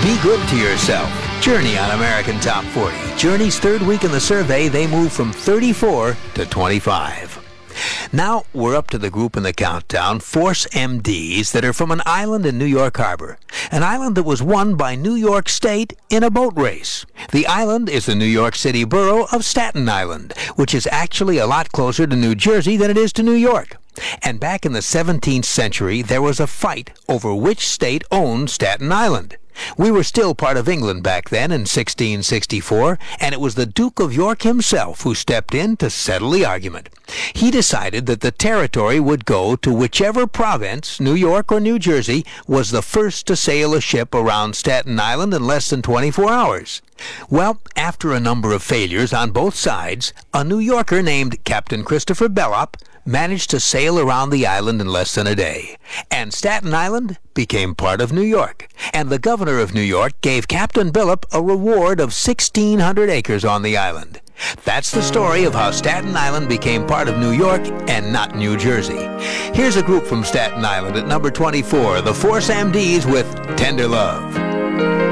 Be Good to Yourself. Journey on American Top 40. Journey's third week in the survey, they moved from 34 to 25. Now we're up to the group in the countdown, Force MDs, that are from an island in New York Harbor. An island that was won by New York State in a boat race. The island is the New York City borough of Staten Island, which is actually a lot closer to New Jersey than it is to New York. And back in the 17th century, there was a fight over which state owned Staten Island. We were still part of England back then in 1664, and it was the Duke of York himself who stepped in to settle the argument. He decided that the territory would go to whichever province, New York or New Jersey, was the first to sail a ship around Staten Island in less than 24 hours. Well, after a number of failures on both sides, a New Yorker named Captain Christopher Bellop managed to sail around the island in less than a day. And Staten Island became part of New York. And the governor of New York gave Captain Bellop a reward of 1,600 acres on the island. That's the story of how Staten Island became part of New York and not New Jersey. Here's a group from Staten Island at number 24, the Force MDs with Tender Love.